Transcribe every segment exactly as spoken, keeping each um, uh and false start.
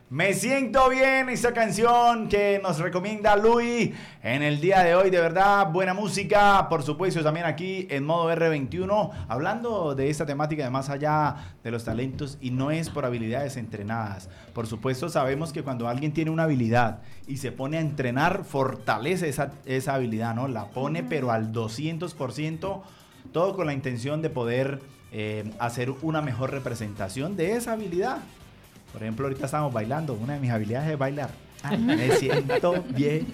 Me siento bien, esa canción que nos recomienda Luis en el día de hoy, de verdad, buena música, por supuesto también aquí en modo erre veintiuno, hablando de esta temática de más allá de los talentos y no es por habilidades entrenadas. Por supuesto sabemos que cuando alguien tiene una habilidad y se pone a entrenar, fortalece esa, esa habilidad, ¿no? La pone pero al doscientos por ciento, todo con la intención de poder eh, hacer una mejor representación de esa habilidad. Por ejemplo, ahorita estamos bailando. Una de mis habilidades es bailar. Ay, me siento bien.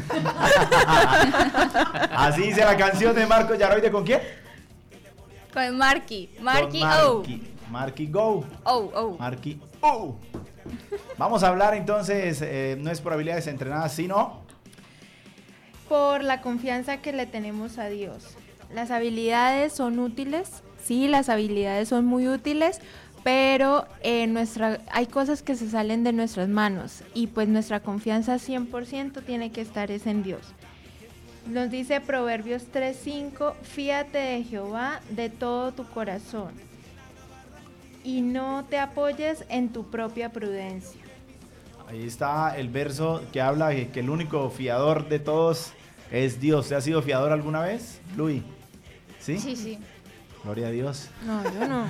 Así dice la canción de Marcos Yaroide. ¿Con quién? Con Marky. Marky O. Marky Go. Oh, oh. Marky O. Vamos a hablar entonces, eh, no es por habilidades entrenadas, sino por la confianza que le tenemos a Dios. Las habilidades son útiles. Sí, las habilidades son muy útiles. Pero eh, nuestra, hay cosas que se salen de nuestras manos y pues nuestra confianza cien por ciento tiene que estar es en Dios. Nos dice Proverbios tres cinco, fíate de Jehová de todo tu corazón y no te apoyes en tu propia prudencia. Ahí está el verso que habla de que el único fiador de todos es Dios. ¿Se ha sido fiador alguna vez, Luis? ¿Sí? Sí, sí. Gloria a Dios. No, yo no.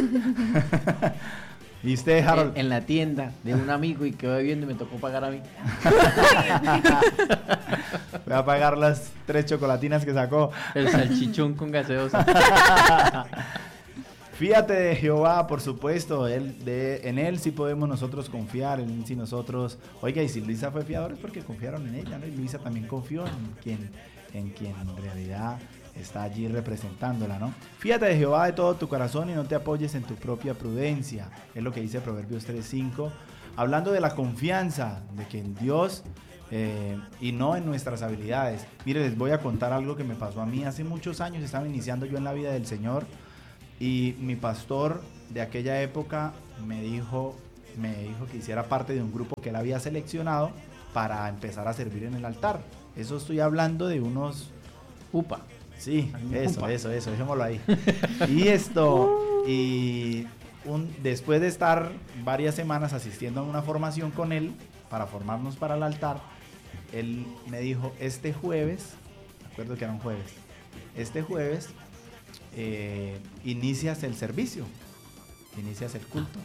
¿Y usted, Harold? En, en la tienda de un amigo y quedó bebiendo y me tocó pagar a mí. Voy a pagar las tres chocolatinas que sacó. El salchichón con gaseosa. Fíjate de Jehová, por supuesto, él, de, en Él sí podemos nosotros confiar, en Él sí nosotros... Oiga, y si Luisa fue fiador es porque confiaron en ella, ¿no? Y Luisa también confió en quien, en quien en realidad está allí representándola, ¿no? Fíjate de Jehová de todo tu corazón y no te apoyes en tu propia prudencia, es lo que dice Proverbios tres cinco, hablando de la confianza, de que en Dios... Eh, y no en nuestras habilidades. Mire, les voy a contar algo que me pasó a mí hace muchos años. Estaba iniciando yo en la vida del Señor y mi pastor de aquella época me dijo, me dijo que hiciera parte de un grupo que él había seleccionado para empezar a servir en el altar. Eso estoy hablando de unos... Upa. Sí, eso, Upa. eso, eso, dejémoslo ahí. Y esto, y un, después de estar varias semanas asistiendo a una formación con él, para formarnos para el altar, él me dijo, este jueves, me acuerdo que era un jueves, este jueves eh, inicias el servicio, inicias el culto.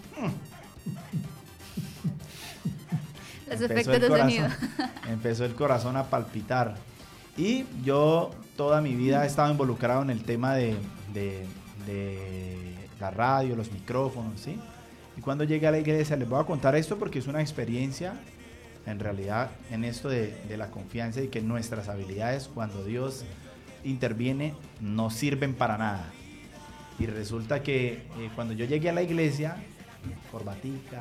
Los efectos de sonido. Empezó el corazón a palpitar. Y yo toda mi vida he estado involucrado en el tema de, de, de la radio, los micrófonos, ¿sí? Y cuando llegué a la iglesia, les voy a contar esto porque es una experiencia, en realidad, en esto de, de la confianza y que nuestras habilidades, cuando Dios interviene, no sirven para nada. Y resulta que eh, cuando yo llegué a la iglesia, corbatica,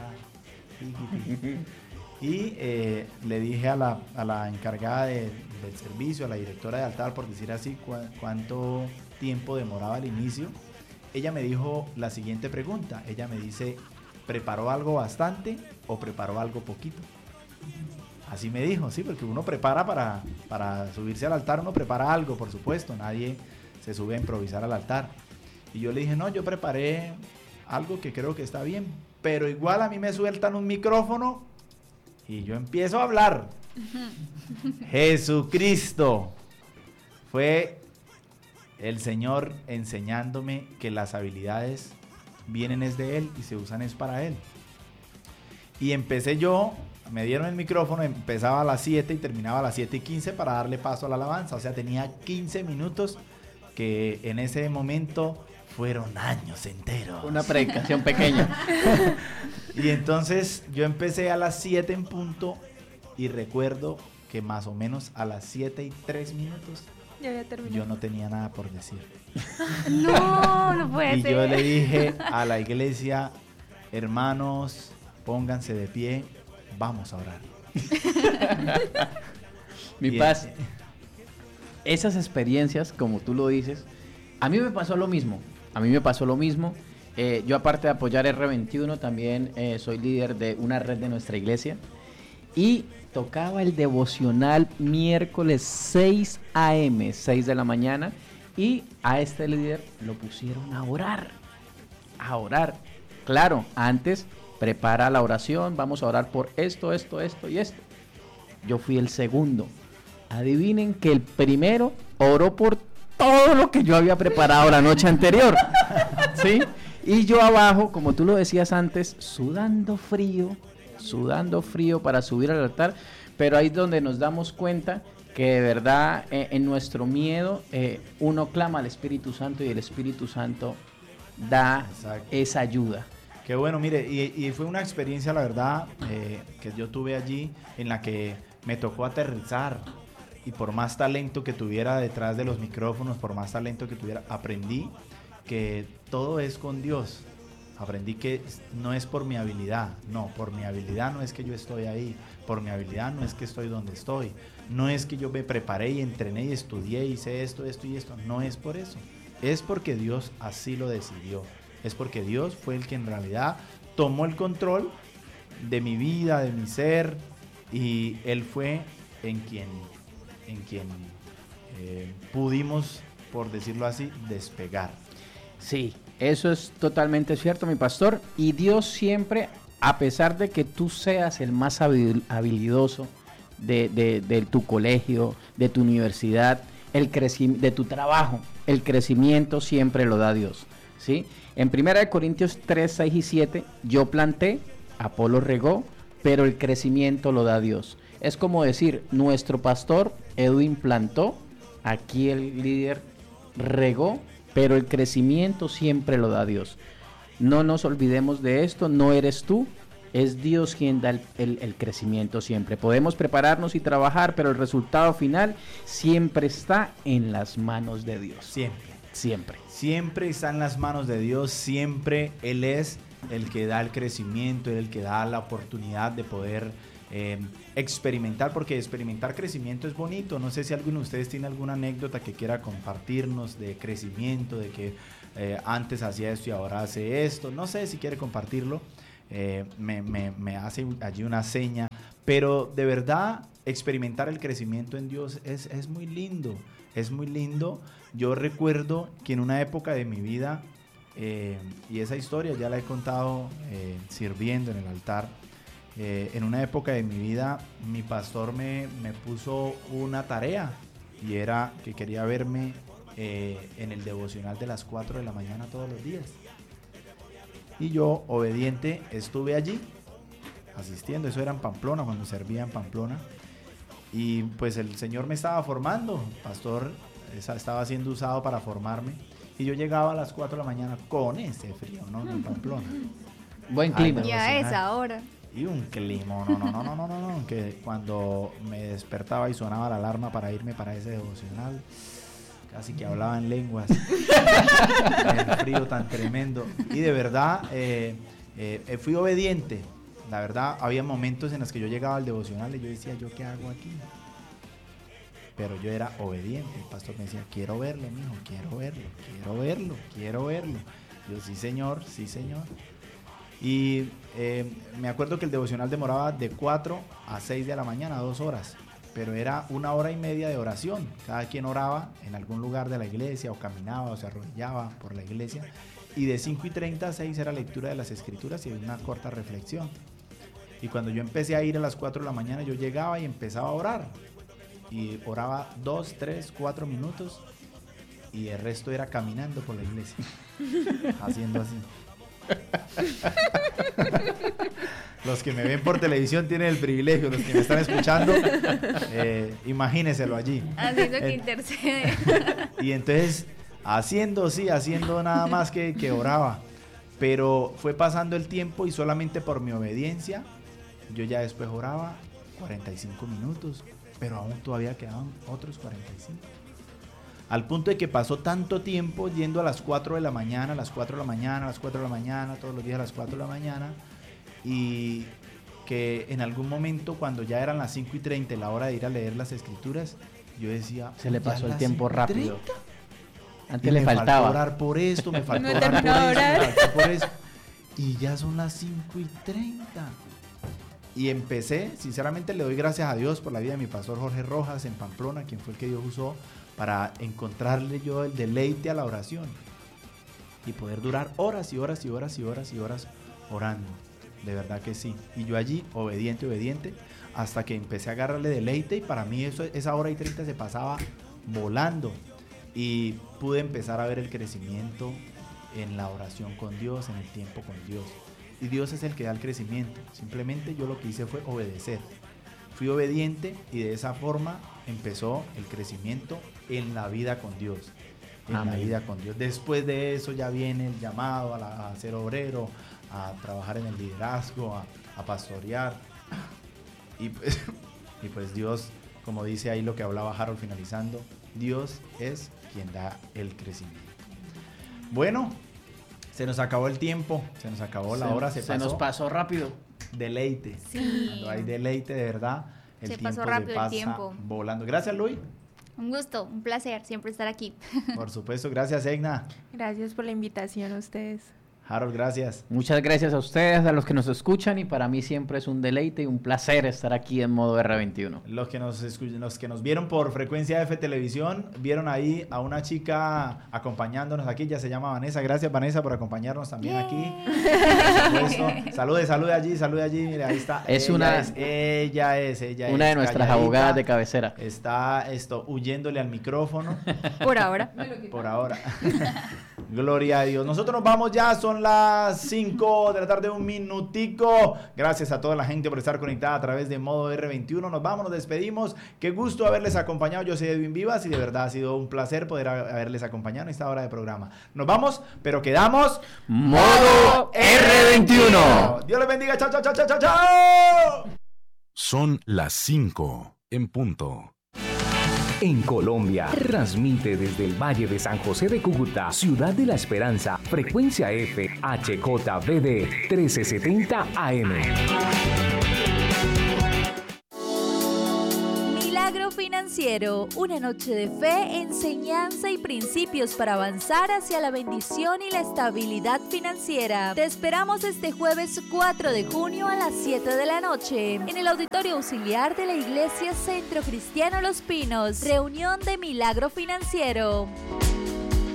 y eh, le dije a la, a la encargada de, del servicio, a la directora de altar, por decir así, cu cuánto tiempo demoraba el inicio. Ella me dijo la siguiente pregunta. Ella me dice, ¿preparó algo bastante o preparó algo poquito? Así me dijo, sí, porque uno prepara para, para subirse al altar, uno prepara algo, por supuesto, nadie se sube a improvisar al altar. Y yo le dije, no, yo preparé algo que creo que está bien, pero igual a mí me sueltan un micrófono y yo empiezo a hablar. Jesucristo fue el Señor enseñándome que las habilidades vienen es de Él y se usan es para Él. Y empecé yo, me dieron el micrófono, empezaba a las siete y terminaba a las siete y quince para darle paso a la alabanza. O sea, tenía quince minutos que en ese momento fueron años enteros. Una predicación pequeña. Y entonces yo empecé a las siete en punto y recuerdo que más o menos a las siete y tres minutos Ya había terminado. yo no tenía nada por decir. No, no puede Y ser. yo le dije a la iglesia, hermanos, pónganse de pie, vamos a orar. Mi Y paz, es- esas experiencias, como tú lo dices, a mí me pasó lo mismo. A mí me pasó lo mismo. Eh, yo, aparte de apoyar erre veintiuno, también eh, soy líder de una red de nuestra iglesia. Y tocaba el devocional miércoles seis a eme, seis de la mañana. Y a este líder lo pusieron a orar. A orar. Claro, antes prepara la oración, vamos a orar por esto, esto, esto y esto. Yo fui el segundo. Adivinen que el primero oró por todo lo que yo había preparado la noche anterior, ¿sí? Y yo abajo, como tú lo decías antes, sudando frío, sudando frío para subir al altar, pero ahí es donde nos damos cuenta que de verdad eh, en nuestro miedo eh, uno clama al Espíritu Santo y el Espíritu Santo da Exacto. esa ayuda. Qué bueno, mire, y, y fue una experiencia, la verdad, eh, que yo tuve allí, en la que me tocó aterrizar, y por más talento que tuviera detrás de los micrófonos, por más talento que tuviera, aprendí que todo es con Dios. Aprendí que no es por mi habilidad, no, por mi habilidad no es que yo estoy ahí, por mi habilidad no es que estoy donde estoy, no es que yo me preparé y entrené y estudié y hice esto, esto y esto, no es por eso, es porque Dios así lo decidió, es porque Dios fue el que en realidad tomó el control de mi vida, de mi ser, y Él fue en quien, en quien eh, pudimos, por decirlo así, despegar. Sí, eso es totalmente cierto, mi pastor. Y Dios siempre, a pesar de que tú seas el más habilidoso de, de, de tu colegio, de tu universidad, el creci- de tu trabajo, el crecimiento siempre lo da Dios, ¿sí? En primera de Corintios tres, seis y siete, yo planté, Apolo regó, pero el crecimiento lo da Dios. Es como decir, nuestro pastor Edwin plantó, aquí el líder regó, pero el crecimiento siempre lo da Dios. No nos olvidemos de esto, no eres tú, es Dios quien da el, el, el crecimiento siempre. Podemos prepararnos y trabajar, pero el resultado final siempre está en las manos de Dios. Siempre. Siempre. Siempre está en las manos de Dios, siempre Él es el que da el crecimiento, el que da la oportunidad de poder eh, experimentar, porque experimentar crecimiento es bonito. No sé si alguno de ustedes tiene alguna anécdota que quiera compartirnos de crecimiento, de que eh, antes hacía esto y ahora hace esto. No sé si quiere compartirlo, eh, me, me, me hace allí una seña, pero de verdad experimentar el crecimiento en Dios es, es muy lindo, es muy lindo. Yo recuerdo que en una época de mi vida, eh, y esa historia ya la he contado eh, sirviendo en el altar, Eh, en una época de mi vida mi pastor me, me puso una tarea, y era que quería verme eh, en el devocional de las cuatro de la mañana todos los días, y yo, obediente, estuve allí asistiendo. Eso era en Pamplona, cuando servía en Pamplona, y pues el Señor me estaba formando. El pastor estaba siendo usado para formarme, y yo llegaba a las cuatro de la mañana con ese frío, ¿no? En Pamplona, buen clima. Y a esa hora. Y un clima, no, no, no, no, no, no, no, que cuando me despertaba y sonaba la alarma para irme para ese devocional, casi que hablaba en lenguas, el frío tan tremendo. Y de verdad, eh, eh, fui obediente. La verdad, había momentos en los que yo llegaba al devocional y yo decía, ¿yo qué hago aquí? Pero yo era obediente. El pastor me decía, quiero verlo, mijo, quiero verlo, quiero verlo, quiero verlo. Yo, sí, señor, sí, señor. Y eh, me acuerdo que el devocional demoraba de cuatro a seis de la mañana, dos horas, pero era una hora y media de oración. Cada quien oraba en algún lugar de la iglesia, o caminaba o se arrodillaba por la iglesia, y de cinco y treinta a seis era lectura de las escrituras y una corta reflexión. Y cuando yo empecé a ir a las cuatro de la mañana, yo llegaba y empezaba a orar, y oraba dos, tres, cuatro minutos, y el resto era caminando por la iglesia, haciendo así. Los que me ven por televisión tienen el privilegio, los que me están escuchando, eh, imagínenselo allí. Haciendo que intercede. Y entonces, haciendo, sí, haciendo nada más que, que oraba. Pero fue pasando el tiempo, y solamente por mi obediencia, yo ya después oraba cuarenta y cinco minutos, pero aún todavía quedaban otros cuarenta y cinco. Al punto de que pasó tanto tiempo yendo a las cuatro de la mañana, a las cuatro de la mañana, a las cuatro de la mañana, todos los días a las cuatro de la mañana, y que en algún momento, cuando ya eran las cinco y treinta, la hora de ir a leer las escrituras, yo decía, se le pasó el tiempo rápido. Antes y le me faltaba faltó orar por esto, me faltó No orar por terminó de esto, orar. me faltó por eso, y ya son las cinco y treinta. Y empecé, sinceramente le doy gracias a Dios por la vida de mi pastor Jorge Rojas en Pamplona, quien fue el que Dios usó para encontrarle yo el deleite a la oración y poder durar horas y horas y horas y horas y horas orando. de verdad que sí. Y yo allí, obediente, obediente, hasta que empecé a agarrarle deleite y para mí eso, esa hora y treinta se pasaba volando. Y pude empezar a ver el crecimiento en la oración con Dios, en el tiempo con Dios. Y Dios es el que da el crecimiento. Simplemente yo lo que hice fue obedecer. Fui obediente y de esa forma empezó el crecimiento en la vida con Dios. En Amén. La vida con Dios. Después de eso ya viene el llamado a, la, a ser obrero, a trabajar en el liderazgo, a, a pastorear. Y pues, y pues Dios, como dice ahí lo que hablaba Harold finalizando, Dios es quien da el crecimiento. Bueno, se nos acabó el tiempo, se nos acabó la se, hora, se, se pasó. nos pasó rápido. Deleite. Sí. Cuando hay deleite, de verdad, el Se tiempo pasó rápido se el pasa tiempo. volando. Gracias, Luis. Un gusto, un placer siempre estar aquí. Por supuesto, gracias, Egna. Gracias por la invitación a ustedes. Harold, gracias. Muchas gracias a ustedes, a los que nos escuchan, y para mí siempre es un deleite y un placer estar aquí en modo erre veintiuno. Los que nos escuchan, los que nos vieron por Frecuencia F Televisión, vieron ahí a una chica acompañándonos aquí, ya se llama Vanessa. Gracias, Vanessa, por acompañarnos también Yeah. aquí. Por supuesto. Salude, salude allí, salude allí. Mira, ahí está. Es ella una- es, ella es, ella Una es de nuestras calladita. abogadas de cabecera. Está esto huyéndole al micrófono. Por ahora. Por ahora. Gloria a Dios. Nosotros nos vamos ya, son las cinco de la tarde, un minutico. Gracias a toda la gente por estar conectada a través de Modo erre veintiuno. Nos vamos, nos despedimos. Qué gusto haberles acompañado. Yo soy Edwin Vivas y de verdad ha sido un placer poder haberles acompañado en esta hora de programa. Nos vamos, pero quedamos Modo erre veintiuno. Dios les bendiga. Chao, chao, chao, chao, chao, chao. Son las cinco en punto. En Colombia, transmite desde el Valle de San José de Cúcuta, Ciudad de la Esperanza, frecuencia F, H J V D trece setenta A M. Milagro Financiero, una noche de fe, enseñanza y principios para avanzar hacia la bendición y la estabilidad financiera. Te esperamos este jueves cuatro de junio a las siete de la noche en el Auditorio Auxiliar de la Iglesia Centro Cristiano Los Pinos. Reunión de Milagro Financiero.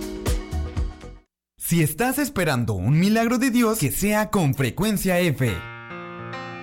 Si estás esperando un milagro de Dios, que sea con Frecuencia F.